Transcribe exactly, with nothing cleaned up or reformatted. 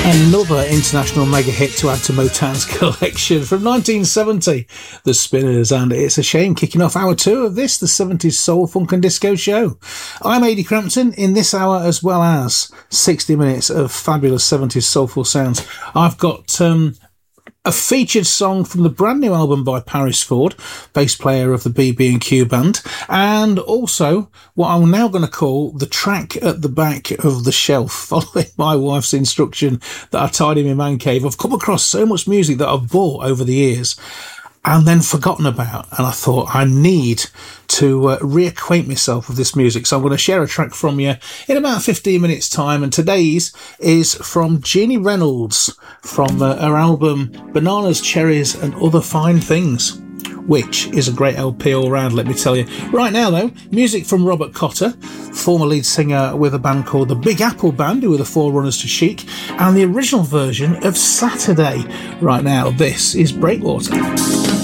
Another international mega hit to add to Motown's collection from nineteen seventy, The Spinners, and it's a shame kicking off hour two of this, the seventies Soul, Funk and Disco show. I'm Ady Crampton in this hour, as well as sixty minutes of fabulous seventies soulful sounds. I've got um, a featured song from the brand new album by Paris Ford, bass player of the B B and Q band, and also what I'm now going to call the track at the back of the shelf, following my wife's instruction that I tied in my man cave. I've come across so much music that I've bought over the years and then forgotten about, and I thought I need to uh, reacquaint myself with this music. So I'm going to share a track from you in about fifteen minutes time, and today's is from Jeannie Reynolds from uh, her album Bananas, Cherries and Other Fine Things, which is a great L P all round, let me tell you. Right now though, music from Robert Cotter, former lead singer with a band called the Big Apple Band, who were the forerunners to Chic, and the original version of Saturday. Right now, this is Breakwater.